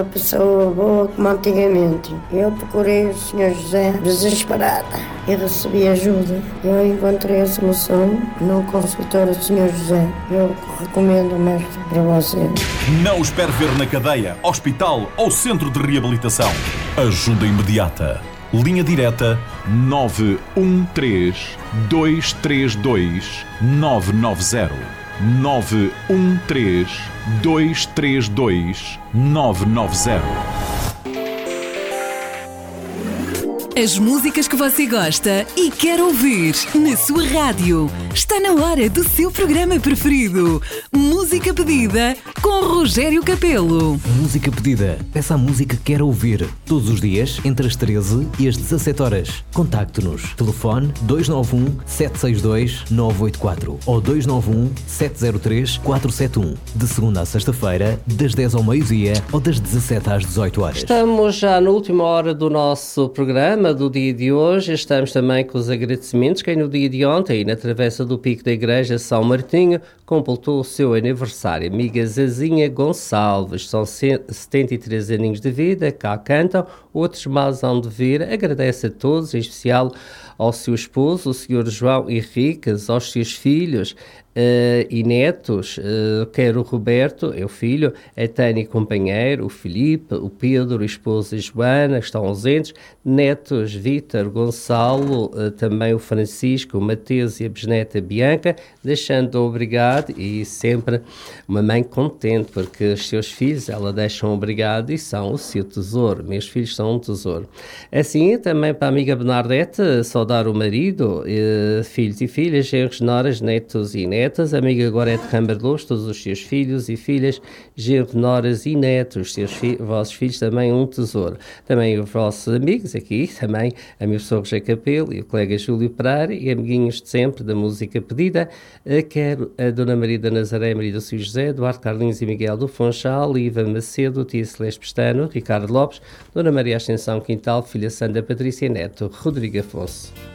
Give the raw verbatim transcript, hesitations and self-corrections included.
A pessoa boa como antigamente. Eu procurei o senhor José desesperada e recebi ajuda. Eu encontrei a solução no consultório do senhor José. Eu recomendo mesmo para vocês. Não espere ver na cadeia, hospital ou centro de reabilitação. Ajuda imediata. Linha direta nove um três, dois três dois, nove nove zero. nove um três, dois três dois, nove nove zero. As músicas que você gosta e quer ouvir na sua rádio. Está na hora do seu programa preferido. Música Pedida com Rogério Capelo. Música Pedida. Peça a música que quer ouvir. Todos os dias, entre as treze e as dezassete horas. Contacte-nos. Telefone dois nove um, sete seis dois, nove oito quatro ou dois nove um, sete zero três, quatro sete um. De segunda a sexta-feira, das dez ao meio-dia ou das dezassete às dezoito horas. Estamos já na última hora do nosso programa do dia de hoje. Estamos também com os agradecimentos. Quem no dia de ontem, na travessa do Pico da Igreja São Martinho, completou o seu aniversário. Amiga Zazinha Gonçalves, são setenta e três aninhos de vida, cá cantam, outros mais hão de vir. Agradece a todos, em especial ao seu esposo, o senhor João Henriques, aos seus filhos uh, e netos, uh, quer o Roberto, é o filho, a Tânia companheiro, o Filipe, o Pedro, a esposa Joana, que estão ausentes, netos Vítor, Gonçalo, uh, também o Francisco, o Mateus e a bisneta Bianca, deixando obrigado e sempre uma mãe contente, porque os seus filhos ela deixam obrigado e são o seu tesouro. Meus filhos são um tesouro. Assim, também para a amiga Bernadette, saudar o marido, eh, filhos e filhas, genros, noras, netos e netas, amiga Gorete Camberlos, todos os seus filhos e filhas, genros, noras e netos, seus fi- vossos filhos também um tesouro. Também os vossos amigos aqui, também a minha pessoa Rogério Capelo e o colega Júlio Pereira e amiguinhos de sempre da música pedida, eh, quero a Dona Maria da Nazaré, Maria do São José, Eduardo Carlinhos e Miguel do Funchal, Iva Macedo, Tia Celeste Pestano, Ricardo Lopes, Dona Maria Ascensão Quintal, filha Sandra Patrícia Neto, Rodrigo Afonso.